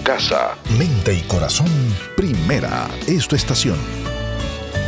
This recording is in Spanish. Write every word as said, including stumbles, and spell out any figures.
casa. Mente y corazón, primera es tu estación.